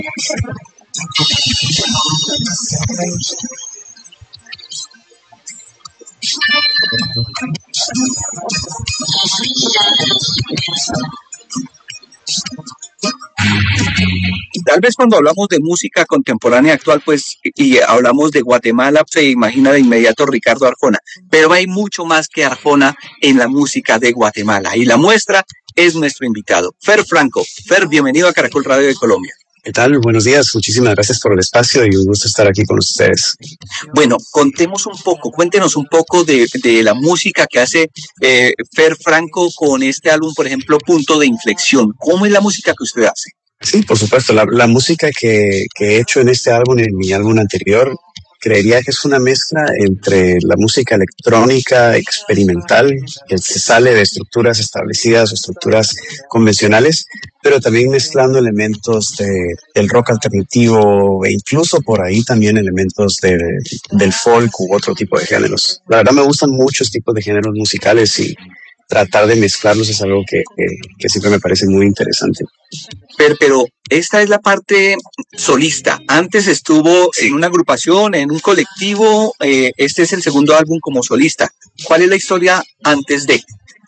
Tal vez cuando hablamos de música contemporánea actual, pues, y hablamos de Guatemala, se imagina de inmediato Ricardo Arjona, pero hay mucho más que Arjona en la música de Guatemala, y la muestra es nuestro invitado, Fer Franco. Fer, bienvenido a Caracol Radio de Colombia. ¿Qué tal? Buenos días, muchísimas gracias por el espacio y un gusto estar aquí con ustedes. Bueno, cuéntenos un poco de la música que hace Fer Franco con este álbum, por ejemplo, Punto de Inflexión. ¿Cómo es la música que usted hace? Sí, por supuesto, la música que he hecho en este álbum, en mi álbum anterior, creería que es una mezcla entre la música electrónica experimental, que se sale de estructuras establecidas o estructuras convencionales, pero también mezclando elementos del rock alternativo e incluso por ahí también elementos del folk u otro tipo de géneros. La verdad me gustan muchos tipos de géneros musicales y tratar de mezclarlos es algo que siempre me parece muy interesante. Pero esta es la parte solista. Antes estuvo en una agrupación, en un colectivo. Este es el segundo álbum como solista. ¿Cuál es la historia antes de?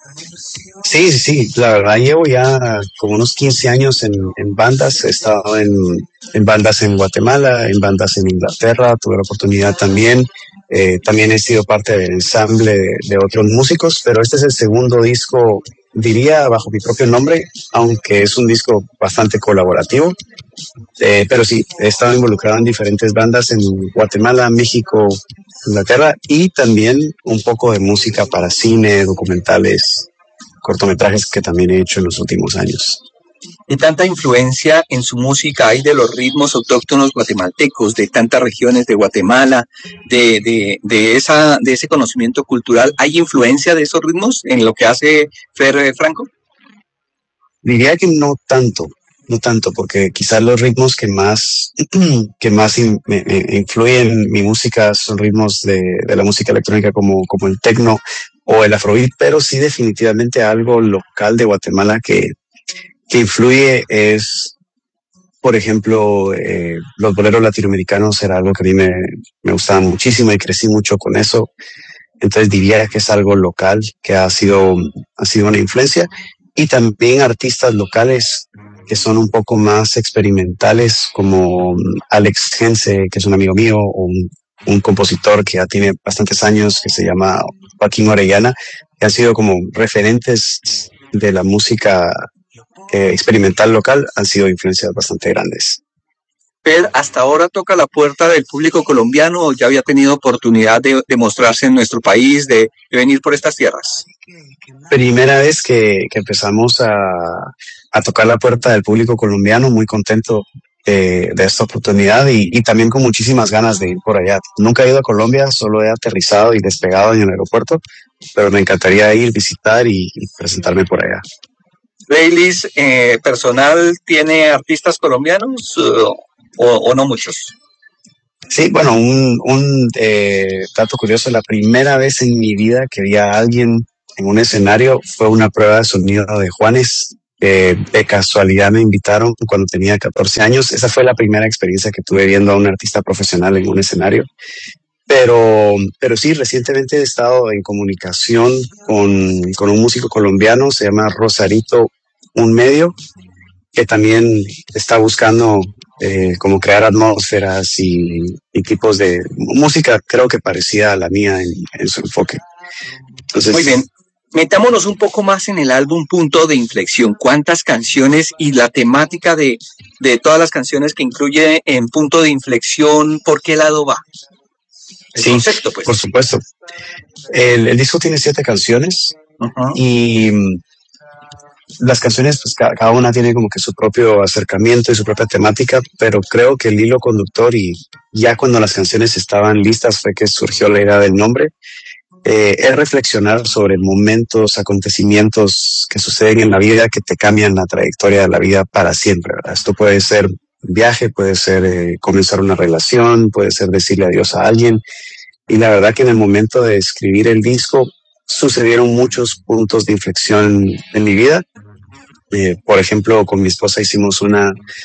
Sí, la verdad llevo ya como unos 15 años en bandas. He estado en bandas en Guatemala, en bandas en Inglaterra, tuve la oportunidad también. También he sido parte del ensamble de otros músicos, pero este es el segundo disco, diría, bajo mi propio nombre, aunque es un disco bastante colaborativo. Pero sí, he estado involucrado en diferentes bandas en Guatemala, México, Inglaterra y también un poco de música para cine, documentales, cortometrajes que también he hecho en los últimos años. ¿Qué tanta influencia en su música hay de los ritmos autóctonos guatemaltecos, de tantas regiones de Guatemala, de ese conocimiento cultural? ¿Hay influencia de esos ritmos en lo que hace Fer Franco? Diría que no tanto, porque quizás los ritmos que más me influyen en mi música son ritmos de la música electrónica como el techno o el afrobeat, pero sí definitivamente algo local de Guatemala que influye es, por ejemplo, los boleros latinoamericanos era algo que a mí me gustaba muchísimo y crecí mucho con eso. Entonces diría que es algo local que ha sido una influencia. Y también artistas locales que son un poco más experimentales, como Alex Gense, que es un amigo mío, o un compositor que ya tiene bastantes años, que se llama Joaquín Orellana, que han sido como referentes de la música experimental local, han sido influencias bastante grandes. Fer, ¿hasta ahora toca la puerta del público colombiano o ya había tenido oportunidad de mostrarse en nuestro país, de venir por estas tierras? Primera vez que empezamos a tocar la puerta del público colombiano, muy contento de esta oportunidad y también con muchísimas ganas de ir por allá. Nunca he ido a Colombia, solo he aterrizado y despegado en el aeropuerto, pero me encantaría ir, visitar y presentarme por allá. ¿Playlist personal tiene artistas colombianos o no muchos? Sí, bueno, un dato curioso, la primera vez en mi vida que vi a alguien en un escenario fue una prueba de sonido de Juanes. De casualidad me invitaron cuando tenía 14 años. Esa fue la primera experiencia que tuve viendo a un artista profesional en un escenario. Pero sí, recientemente he estado en comunicación con un músico colombiano, se llama Rosarito Un Medio, que también está buscando como crear atmósferas y tipos de música, creo que parecida a la mía en su enfoque. Entonces, muy bien. Metámonos un poco más en el álbum Punto de Inflexión. ¿Cuántas canciones y la temática de todas las canciones que incluye en Punto de Inflexión, por qué lado va? El concepto, pues. Por supuesto. El disco tiene 7 canciones y las canciones, pues cada una tiene como que su propio acercamiento y su propia temática, pero creo que el hilo conductor y ya cuando las canciones estaban listas fue que surgió la idea del nombre. Es reflexionar sobre momentos, acontecimientos que suceden en la vida que te cambian la trayectoria de la vida para siempre, ¿verdad? Esto puede ser un viaje, puede ser comenzar una relación, puede ser decirle adiós a alguien. Y la verdad que en el momento de escribir el disco sucedieron muchos puntos de inflexión en mi vida. Por ejemplo, con mi esposa hicimos una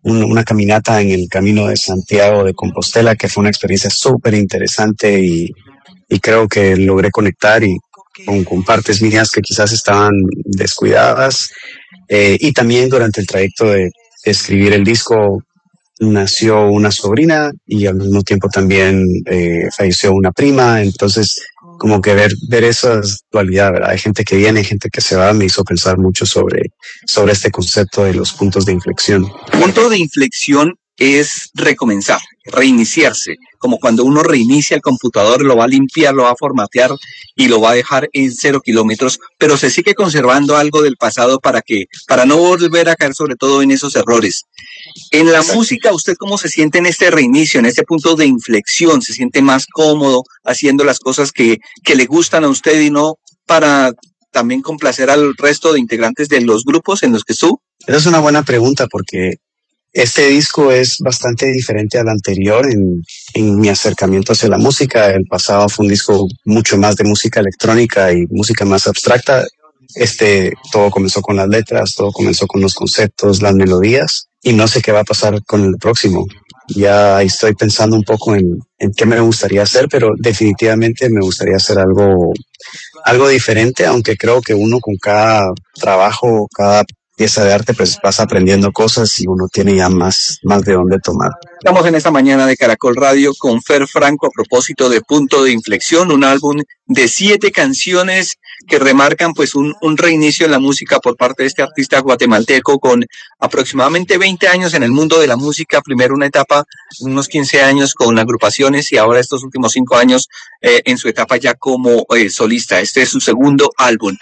una caminata en el Camino de Santiago de Compostela, que fue una experiencia súper interesante y creo que logré conectar con partes mías que quizás estaban descuidadas. Y también durante el trayecto de escribir el disco nació una sobrina y al mismo tiempo también falleció una prima. Entonces, como que ver esa dualidad, ¿verdad? Hay gente que viene, hay gente que se va, me hizo pensar mucho sobre este concepto de los puntos de inflexión. Punto de inflexión es recomenzar, reiniciarse, como cuando uno reinicia el computador, lo va a limpiar, lo va a formatear y lo va a dejar en 0 kilómetros, pero se sigue conservando algo del pasado para no volver a caer sobre todo en esos errores. En la música, ¿usted cómo se siente en este reinicio, en este punto de inflexión? ¿Se siente más cómodo haciendo las cosas que le gustan a usted y no para también complacer al resto de integrantes de los grupos en los que estuvo? Esa es una buena pregunta porque este disco es bastante diferente al anterior en mi acercamiento hacia la música. El pasado fue un disco mucho más de música electrónica y música más abstracta. Todo comenzó con las letras, todo comenzó con los conceptos, las melodías, y no sé qué va a pasar con el próximo. Ya estoy pensando un poco en qué me gustaría hacer, pero definitivamente me gustaría hacer algo diferente, aunque creo que uno con cada trabajo, cada pieza de arte, pues vas aprendiendo cosas y uno tiene ya más de dónde tomar. Estamos en esta mañana de Caracol Radio con Fer Franco a propósito de Punto de Inflexión, un álbum de 7 canciones que remarcan pues un reinicio en la música por parte de este artista guatemalteco con aproximadamente 20 años en el mundo de la música, primero una etapa, unos 15 años con agrupaciones y ahora estos últimos 5 años en su etapa ya como solista. Este es su segundo álbum.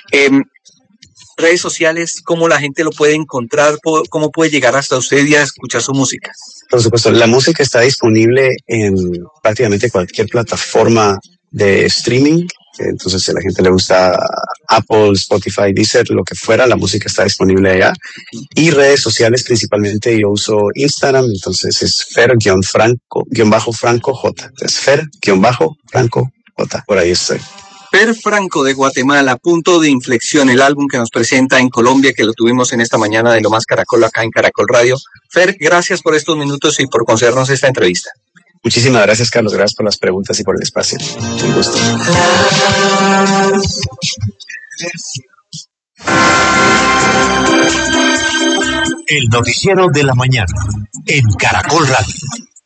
Redes sociales, cómo la gente lo puede encontrar, cómo puede llegar hasta usted y a escuchar su música. Por supuesto, la música está disponible en prácticamente cualquier plataforma de streaming. Entonces, si a la gente le gusta Apple, Spotify, Deezer, lo que fuera, la música está disponible allá. Y redes sociales, principalmente yo uso Instagram, entonces es Fer-Franco J. Es Fer-Franco J. Por ahí estoy. Fer Franco de Guatemala, Punto de Inflexión, el álbum que nos presenta en Colombia, que lo tuvimos en esta mañana de Lo Más Caracol acá en Caracol Radio. Fer, gracias por estos minutos y por concedernos esta entrevista. Muchísimas gracias, Carlos. Gracias por las preguntas y por el espacio. Un gusto. El noticiero de la mañana en Caracol Radio.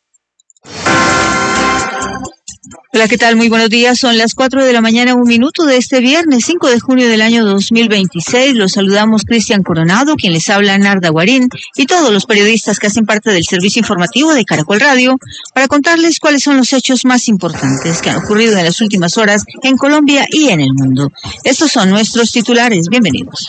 Hola, ¿qué tal? Muy buenos días. Son las 4 de la mañana, 1 minuto de este viernes 5 de junio del año 2026. Los saludamos Cristian Coronado, quien les habla Narda Guarín, y todos los periodistas que hacen parte del servicio informativo de Caracol Radio para contarles cuáles son los hechos más importantes que han ocurrido en las últimas horas en Colombia y en el mundo. Estos son nuestros titulares. Bienvenidos.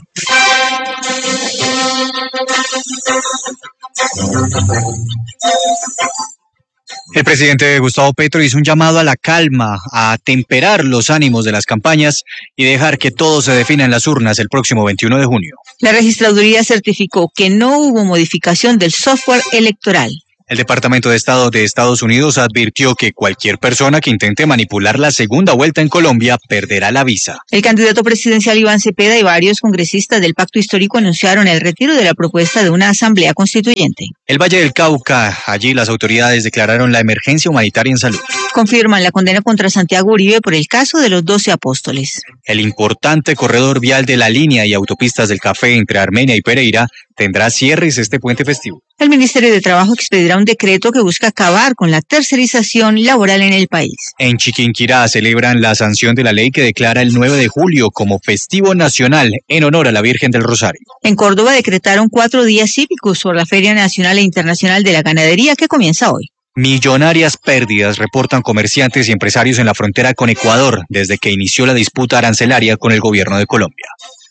El presidente Gustavo Petro hizo un llamado a la calma, a temperar los ánimos de las campañas y dejar que todo se defina en las urnas el próximo 21 de junio. La registraduría certificó que no hubo modificación del software electoral. El Departamento de Estado de Estados Unidos advirtió que cualquier persona que intente manipular la segunda vuelta en Colombia perderá la visa. El candidato presidencial Iván Cepeda y varios congresistas del Pacto Histórico anunciaron el retiro de la propuesta de una asamblea constituyente. El Valle del Cauca, allí las autoridades declararon la emergencia humanitaria en salud. Confirman la condena contra Santiago Uribe por el caso de los 12 apóstoles. El importante corredor vial de la línea y autopistas del Café entre Armenia y Pereira tendrá cierres este puente festivo. El Ministerio de Trabajo expedirá un decreto que busca acabar con la tercerización laboral en el país. En Chiquinquirá celebran la sanción de la ley que declara el 9 de julio como festivo nacional en honor a la Virgen del Rosario. En Córdoba decretaron 4 días cívicos por la Feria Nacional e Internacional de la Ganadería que comienza hoy. Millonarias pérdidas reportan comerciantes y empresarios en la frontera con Ecuador desde que inició la disputa arancelaria con el gobierno de Colombia.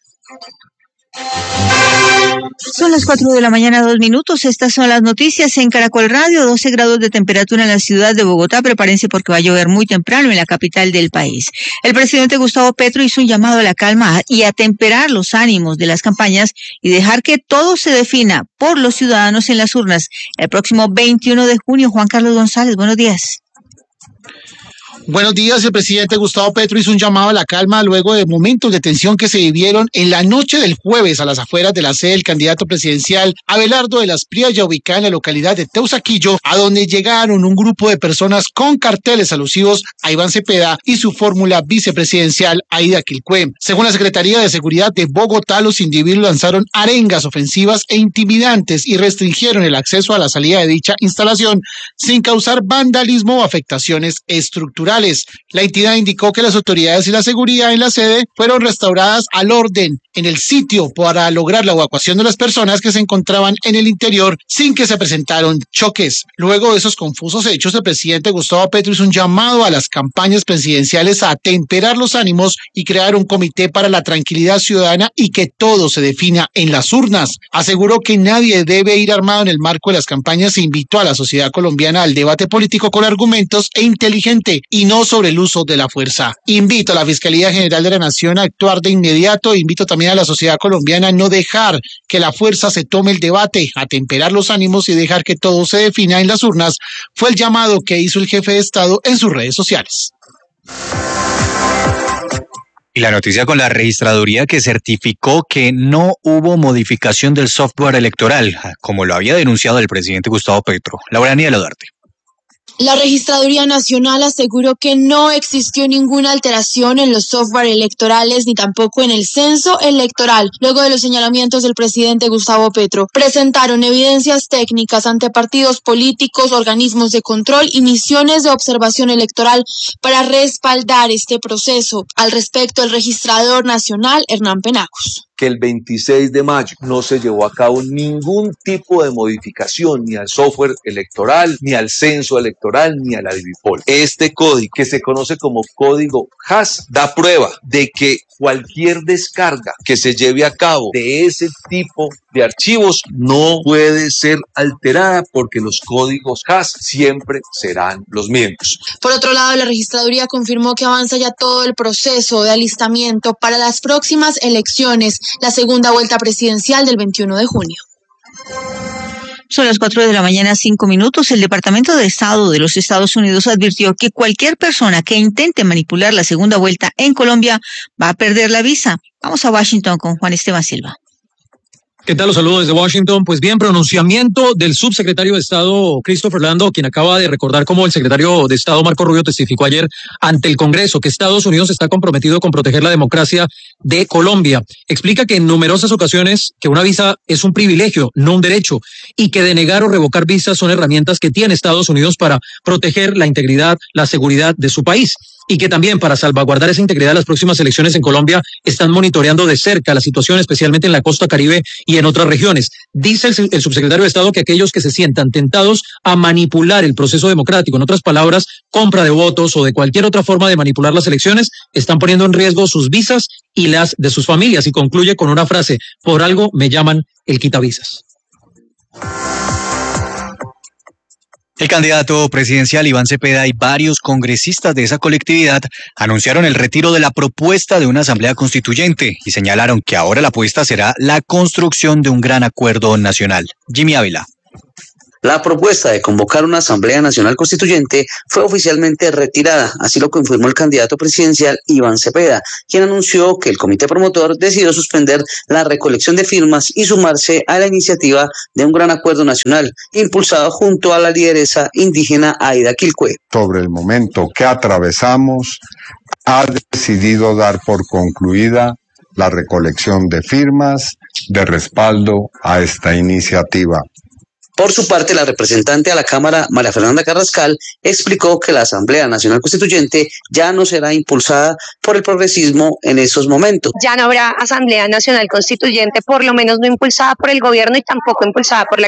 Son las 4 de la mañana, 2 minutos. Estas son las noticias en Caracol Radio. 12 grados de temperatura en la ciudad de Bogotá. Prepárense porque va a llover muy temprano en la capital del país. El presidente Gustavo Petro hizo un llamado a la calma y a temperar los ánimos de las campañas y dejar que todo se defina por los ciudadanos en las urnas el próximo 21 de junio. Juan Carlos González, buenos días. Buenos días. El presidente Gustavo Petro hizo un llamado a la calma luego de momentos de tensión que se vivieron en la noche del jueves a las afueras de la sede del candidato presidencial Abelardo de las Prias, ubicada en la localidad de Teusaquillo, a donde llegaron un grupo de personas con carteles alusivos a Iván Cepeda y su fórmula vicepresidencial Aida Quilcue. Según la Secretaría de Seguridad de Bogotá, los individuos lanzaron arengas ofensivas e intimidantes y restringieron el acceso a la salida de dicha instalación sin causar vandalismo o afectaciones estructurales. La entidad indicó que las autoridades y la seguridad en la sede fueron restauradas al orden en el sitio para lograr la evacuación de las personas que se encontraban en el interior sin que se presentaron choques. Luego de esos confusos hechos, el presidente Gustavo Petro hizo un llamado a las campañas presidenciales a atemperar los ánimos y crear un comité para la tranquilidad ciudadana y que todo se defina en las urnas. Aseguró que nadie debe ir armado en el marco de las campañas e invitó a la sociedad colombiana al debate político con argumentos e inteligente y no sobre el uso de la fuerza. Invito a la Fiscalía General de la Nación a actuar de inmediato. Invito también a la sociedad colombiana a no dejar que la fuerza se tome el debate, a temperar los ánimos y dejar que todo se defina en las urnas, fue el llamado que hizo el jefe de Estado en sus redes sociales. Y la noticia con la registraduría que certificó que no hubo modificación del software electoral, como lo había denunciado el presidente Gustavo Petro. Laura Niela Duarte. La Registraduría Nacional aseguró que no existió ninguna alteración en los software electorales ni tampoco en el censo electoral. Luego de los señalamientos del presidente Gustavo Petro, presentaron evidencias técnicas ante partidos políticos, organismos de control y misiones de observación electoral para respaldar este proceso. Al respecto, el registrador nacional, Hernán Penagos. Que el 26 de mayo no se llevó a cabo ningún tipo de modificación ni al software electoral, ni al censo electoral, ni a la Divipol. Este código, que se conoce como código HAS, da prueba de que cualquier descarga que se lleve a cabo de ese tipo de archivos no puede ser alterada porque los códigos HAS siempre serán los mismos. Por otro lado, la registraduría confirmó que avanza ya todo el proceso de alistamiento para las próximas elecciones, la segunda vuelta presidencial del 21 de junio. Son las 4 de la mañana, 5 minutos. El Departamento de Estado de los Estados Unidos advirtió que cualquier persona que intente manipular la segunda vuelta en Colombia va a perder la visa. Vamos a Washington con Juan Esteban Silva. ¿Qué tal? Los saludos desde Washington. Pues bien, pronunciamiento del subsecretario de Estado Christopher Orlando, quien acaba de recordar cómo el secretario de Estado Marco Rubio testificó ayer ante el Congreso que Estados Unidos está comprometido con proteger la democracia de Colombia. Explica que en numerosas ocasiones que una visa es un privilegio, no un derecho, y que denegar o revocar visas son herramientas que tiene Estados Unidos para proteger la integridad, la seguridad de su país. Y que también para salvaguardar esa integridad las próximas elecciones en Colombia están monitoreando de cerca la situación, especialmente en la costa Caribe y en otras regiones. Dice el subsecretario de Estado que aquellos que se sientan tentados a manipular el proceso democrático, en otras palabras, compra de votos o de cualquier otra forma de manipular las elecciones, están poniendo en riesgo sus visas y las de sus familias. Y concluye con una frase: por algo me llaman el quitavisas. El candidato presidencial Iván Cepeda y varios congresistas de esa colectividad anunciaron el retiro de la propuesta de una asamblea constituyente y señalaron que ahora la apuesta será la construcción de un gran acuerdo nacional. Jimmy Ávila. La propuesta de convocar una Asamblea Nacional Constituyente fue oficialmente retirada, así lo confirmó el candidato presidencial Iván Cepeda, quien anunció que el comité promotor decidió suspender la recolección de firmas y sumarse a la iniciativa de un gran acuerdo nacional, impulsado junto a la lideresa indígena Aida Quilcue. Sobre el momento que atravesamos, ha decidido dar por concluida la recolección de firmas de respaldo a esta iniciativa. Por su parte, la representante a la Cámara, María Fernanda Carrascal, explicó que la Asamblea Nacional Constituyente ya no será impulsada por el progresismo en esos momentos. Ya no habrá Asamblea Nacional Constituyente, por lo menos no impulsada por el gobierno y tampoco impulsada por la